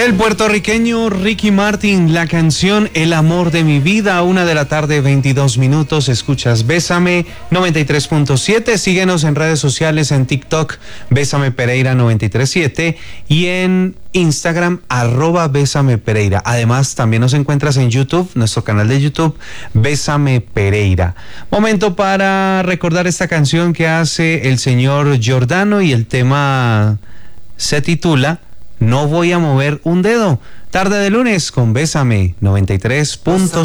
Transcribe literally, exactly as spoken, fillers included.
El puertorriqueño Ricky Martin, la canción El amor de mi vida, una de la tarde, veintidós minutos. Escuchas Bésame noventa y tres punto siete. Síguenos en redes sociales, en TikTok, Bésame Pereira noventa y tres punto siete y en Instagram, arroba Bésame Pereira. Además, también nos encuentras en YouTube, nuestro canal de YouTube, Bésame Pereira. Momento para recordar esta canción que hace el señor Giordano y el tema se titula No voy a mover un dedo. Tarde de lunes con Bésame noventa y tres punto siete.